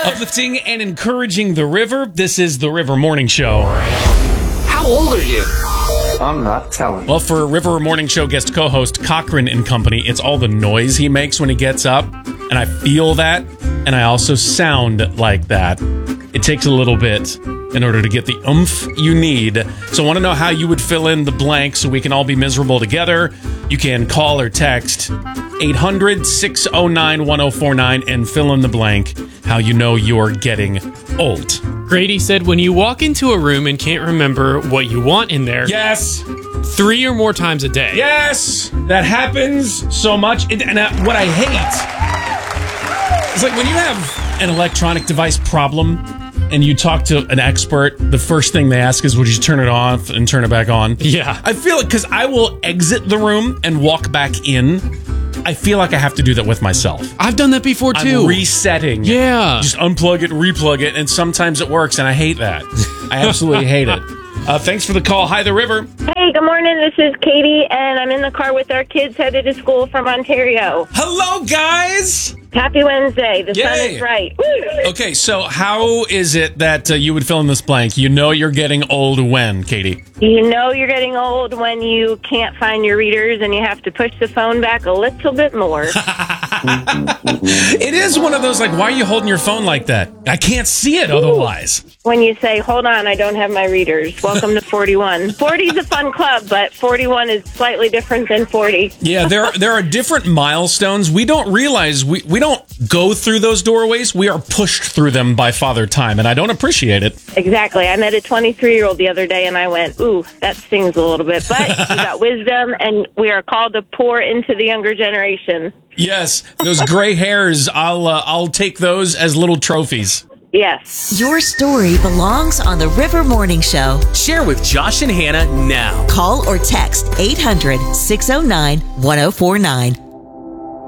Uplifting and encouraging the river. This is the River Morning Show. How old are you? I'm not telling. Well, for River Morning Show guest co-host Cochran and Company, it's all the noise he makes when he gets up. And I feel that, and I also sound like that. It takes a little bit in order to get the oomph you need. So I want to know how you would fill in the blank so we can all be miserable together. You can call or text 800-609-1049 and fill in the blank how you know you're getting old. Grady said when you walk into a room and can't remember what you want in there. Yes. 3 or more times a day. Yes. That happens so much. What I hate is like when you have an electronic device problem and you talk to an expert, the first thing they ask is, would you turn it off and turn it back on? Yeah. I feel it because I will exit the room and walk back in. I feel like I have to do that with myself. I've done that before, too. I'm resetting. Yeah. Just unplug it, replug it, and sometimes it works, and I hate that. I absolutely hate it. Thanks for the call. Hi, the River. Hey, good morning. This is Katie, and I'm in the car with our kids headed to school from Ontario. Hello, guys. Happy Wednesday. The sun Yay. is right. Woo! Okay, so how is it that you would fill in this blank? You know you're getting old when, Katie? You know you're getting old when you can't find your readers and you have to push the phone back a little bit more. It is one of those, like, why are you holding your phone like that? I can't see it otherwise. When you say, hold on, I don't have my readers. Welcome to 41. 40 is a fun club, but 41 is slightly different than 40. Yeah, there are different milestones. We don't realize we don't go through those doorways. We are pushed through them by Father Time, and I don't appreciate it. Exactly. I met a 23-year-old the other day, and I went, ooh, that stings a little bit. But we got wisdom, and we are called to pour into the younger generation. Yes, those gray hairs, I'll take those as little trophies. Yes. Your story belongs on the River Morning Show. Share with Josh and Hannah now. Call or text 800-609-1049.